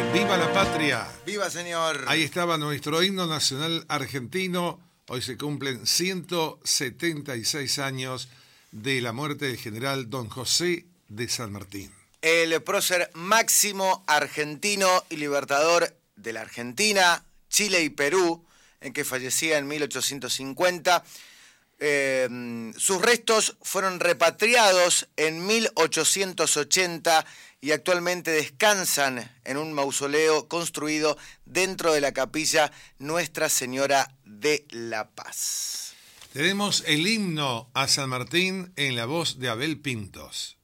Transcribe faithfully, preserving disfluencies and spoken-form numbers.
¡Viva la patria! ¡Viva, señor! Ahí estaba nuestro himno nacional argentino. Hoy se cumplen ciento setenta y seis años de la muerte del general Don José de San Martín. El prócer máximo argentino y libertador de la Argentina, Chile y Perú, en que fallecía en mil ochocientos cincuenta. Eh, sus restos fueron repatriados en mil ochocientos ochenta y actualmente descansan en un mausoleo construido dentro de la capilla Nuestra Señora de la Paz. Tenemos el himno a San Martín en la voz de Abel Pintos.